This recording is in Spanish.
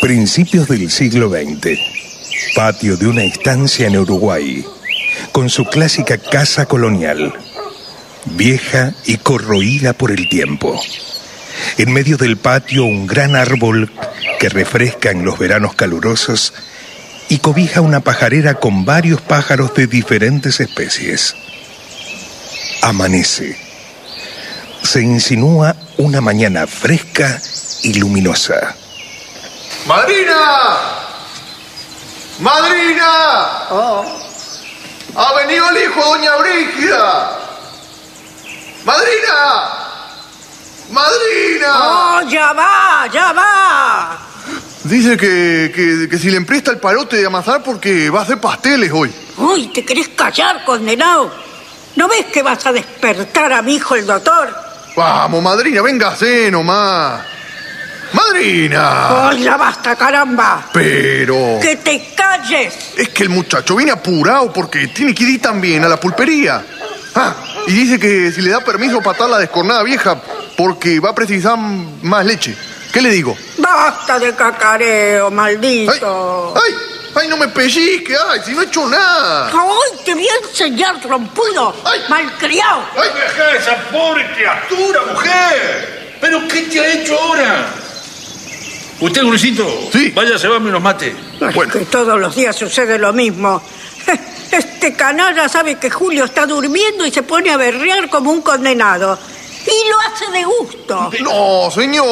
Principios del siglo XX. Patio de una estancia en Uruguay, con su clásica casa colonial, vieja y corroída por el tiempo. En medio del patio un gran árbol que refresca en los veranos calurosos y cobija una pajarera con varios pájaros de diferentes especies. Amanece. Se insinúa una mañana fresca y luminosa. ¡Madrina! ¡Madrina! Oh. ¡Ha venido el hijo de doña Brígida! ¡Madrina! ¡Madrina! ¡Oh, ya va! Dice que si le empresta el parote de amasar porque va a hacer pasteles hoy. Uy, ¿te querés callar, condenado? ¿No ves que vas a despertar a mi hijo el doctor? Vamos, madrina, véngase nomás. ¡Madrina! ¡Ay, ya basta, caramba! Pero... ¡Que te calles! Es que el muchacho viene apurado porque tiene que ir también a la pulpería. Y dice que si le da permiso para atar la descornada vieja porque va a precisar más leche. ¿Qué le digo? ¡Basta de cacareo, maldito! ¡Ay, no me pellizque! ¡Ay, si no he hecho nada! ¡Ay, te voy a enseñar, trompudo! ¡Ay! ¡Malcriado! ¡Ay! ¡Deja esa pobre criatura, mujer! ¿Pero qué te ha hecho ahora? Usted, Luisito, sí. Vaya a cebarme unos mates. Bueno. Que todos los días sucede lo mismo. Este canalla sabe que Julio está durmiendo y se pone a berrear como un condenado. Y lo hace de gusto. No, señor.